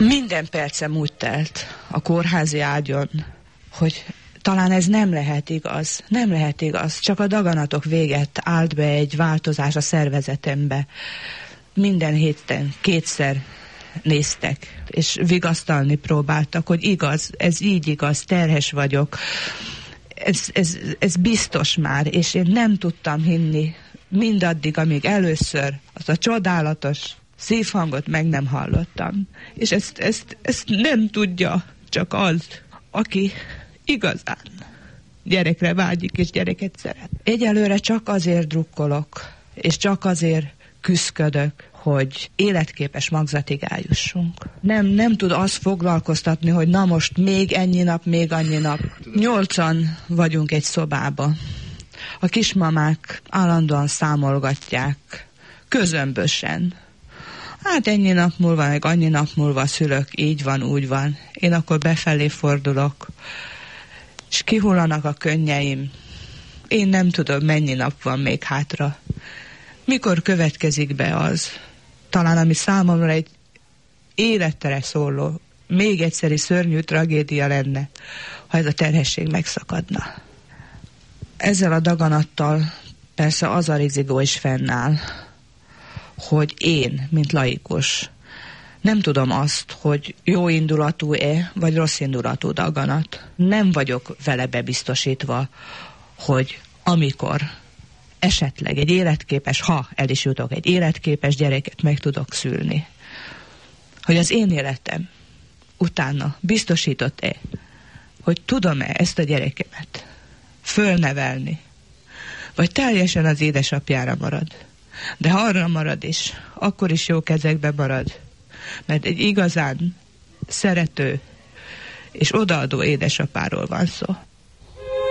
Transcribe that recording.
Minden percem úgy telt a kórházi ágyon, hogy talán ez nem lehet igaz. Nem lehet igaz. Csak a daganatok véget állt be egy változás a szervezetembe. Minden héten 2-szer néztek, és vigasztalni próbáltak, hogy igaz, ez így igaz, terhes vagyok. Ez biztos már, és én nem tudtam hinni mindaddig, amíg először az a csodálatos szívhangot meg nem hallottam. És ezt nem tudja csak az, aki igazán gyerekre vágyik és gyereket szeret. Egyelőre csak azért drukkolok, és csak azért küszködök, hogy életképes magzatig eljussunk. Nem tud azt foglalkoztatni, hogy na most még ennyi nap, még annyi nap. 8-an vagyunk egy szobába. A kismamák állandóan számolgatják, közömbösen. Hát ennyi nap múlva, meg annyi nap múlva szülök, így van, úgy van. Én akkor befelé fordulok, és kihullanak a könnyeim. Én nem tudom, mennyi nap van még hátra. Mikor következik be az, talán ami számomra egy életre szóló, még egyszeri szörnyű tragédia lenne, ha ez a terhesség megszakadna. Ezzel a daganattal persze az a rizigó is fennáll, hogy én, mint laikus, nem tudom azt, hogy jó indulatú-e, vagy rossz indulatú daganat. Nem vagyok vele bebiztosítva, hogy amikor esetleg egy életképes, ha el is jutok, egy életképes gyereket meg tudok szülni, hogy az én életem utána biztosított-e, hogy tudom-e ezt a gyerekemet fölnevelni, vagy teljesen az édesapjára marad. De ha arra marad is, akkor is jó kezekbe marad, mert egy igazán szerető és odaadó édesapáról van szó.